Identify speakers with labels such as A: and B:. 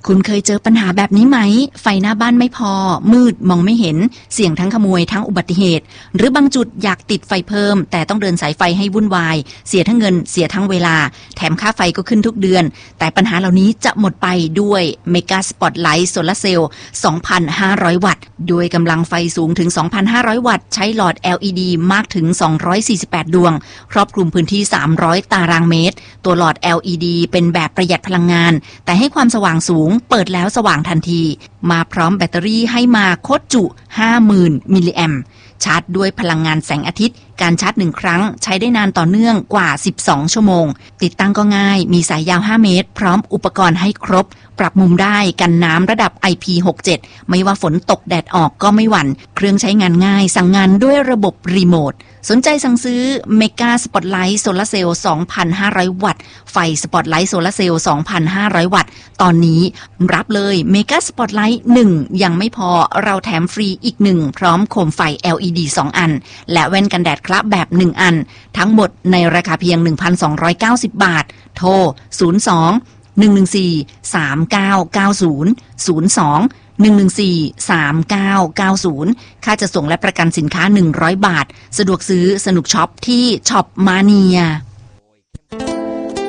A: คุณเคยเจอปัญหาแบบนี้ไหมไฟหน้าบ้านไม่พอมืดมองไม่เห็นเสี่ยงทั้งขโมยทั้งอุบัติเหตุหรือบางจุดอยากติดไฟเพิ่มแต่ต้องเดินสายไฟให้วุ่นวายเสียทั้งเงินเสียทั้งเวลาแถมค่าไฟก็ขึ้นทุกเดือนแต่ปัญหาเหล่านี้จะหมดไปด้วยเมกาสปอตไลท์โซลาร์เซลล์ 2,500 วัตต์ด้วยกำลังไฟสูงถึง 2,500 วัตต์ใช้หลอด LED มากถึง248ดวงครอบคลุมพื้นที่300ตารางเมตรตัวหลอด LED เป็นแบบประหยัดพลังงานแต่ให้ความสว่างสูงเปิดแล้วสว่างทันทีมาพร้อมแบตเตอรี่ให้มาโคตรจุ 50,000 มิลลิแอมป์ชาร์จด้วยพลังงานแสงอาทิตย์การชาร์จ1ครั้งใช้ได้นานต่อเนื่องกว่า12ชั่วโมงติดตั้งก็ง่ายมีสายยาว5เมตรพร้อมอุปกรณ์ให้ครบปรับมุมได้กันน้ำระดับ IP67 ไม่ว่าฝนตกแดดออกก็ไม่หวั่นเครื่องใช้งานง่ายสั่งงานด้วยระบบรีโมทสนใจสั่งซื้อเมกาสปอตไลท์โซลาร์เซลล์ 2,500 วัตต์ไฟสปอตไลท์โซลาร์เซลล์ 2,500 วัตต์ตอนนี้รับเลยเมกาสปอตไลท์1ยังไม่พอเราแถมฟรีอีก1พร้อมโคมไฟ LED 2 อันและแว่นกันแดดคละแบบ1อันทั้งหมดในราคาเพียง 1,290 บาทโทร02-114-3990 ค่าจะส่งและประกันสินค้า100 บาทสะดวกซื้อสนุกช็อปที่ช็อปมาเนีย